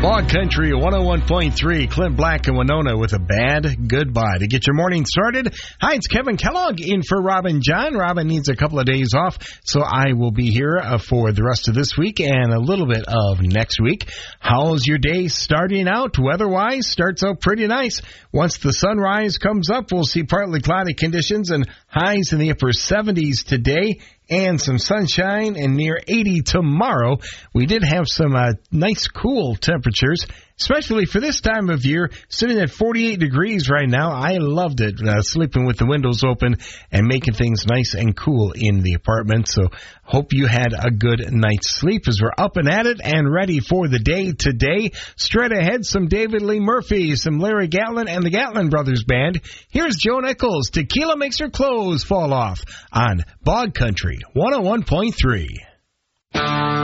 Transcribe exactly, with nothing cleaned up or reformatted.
Bog Country one oh one point three, Clint Black and Winona with a bad goodbye. To get your morning started, hi, it's Kevin Kellogg in for Robin John. Robin needs a couple of days off, so I will be here uh, for the rest of this week and a little bit of next week. How's your day starting out? Weather-wise, starts out pretty nice. Once the sunrise comes up, we'll see partly cloudy conditions and highs in the upper seventies today, and some sunshine and near eighty tomorrow. We did have some uh, nice cool temperatures, especially for this time of year, sitting at forty-eight degrees right now. I loved it, uh, sleeping with the windows open and making things nice and cool in the apartment. So hope you had a good night's sleep as we're up and at it and ready for the day today. Straight ahead, some David Lee Murphy, some Larry Gatlin and the Gatlin Brothers Band. Here's Joe Nichols, Tequila Makes Her Clothes Fall Off on Bog Country one oh one point three.